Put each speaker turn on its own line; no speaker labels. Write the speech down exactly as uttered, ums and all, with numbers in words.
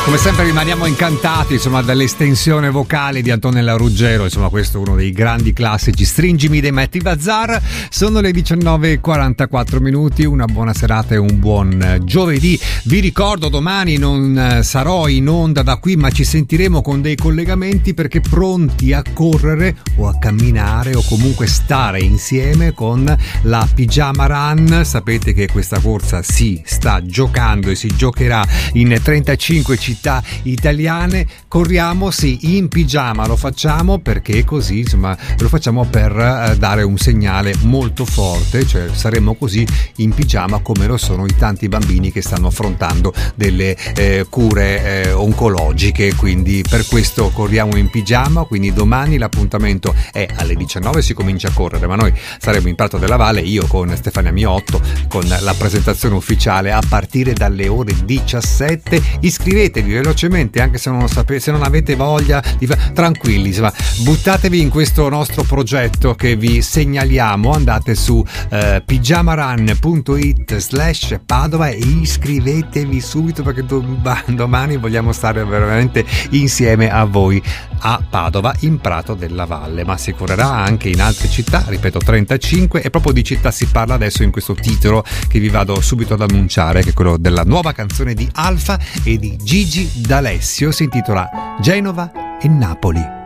Come sempre rimaniamo incantati, insomma, dall'estensione vocale di Antonella Ruggero. Insomma, questo è uno dei grandi classici. Stringimi dei Matty Bazzar. Sono le diciannove e quarantaquattro minuti. Una buona serata e un buon giovedì. Vi ricordo, domani non sarò in onda da qui, ma ci sentiremo con dei collegamenti, perché pronti a correre o a camminare o comunque stare insieme con la Pigiama Run. Sapete che questa corsa si sta giocando e si giocherà in trentacinque città italiane. Corriamo sì in pigiama, lo facciamo perché così, insomma, lo facciamo per eh, dare un segnale molto forte, cioè saremo così in pigiama come lo sono i tanti bambini che stanno affrontando delle eh, cure eh, oncologiche, quindi per questo corriamo in pigiama. Quindi domani l'appuntamento è alle diciannove, si comincia a correre, ma noi saremo in Prato della Valle, io con Stefania Miotto, con la presentazione ufficiale a partire dalle ore diciassette. Iscrivetevi velocemente, anche se non lo sapete, se non avete voglia di fa- tranquilli, insomma, buttatevi in questo nostro progetto che vi segnaliamo. Andate su eh, pigiamarun.it slash Padova e iscrivetevi subito, perché do- domani vogliamo stare veramente insieme a voi a Padova, in Prato della Valle, ma si correrà anche in altre città, ripeto trentacinque, e proprio di città si parla adesso in questo titolo che vi vado subito ad annunciare, che è quello della nuova canzone di Alfa e di Gigi D'Alessio. Si intitola Genova e Napoli.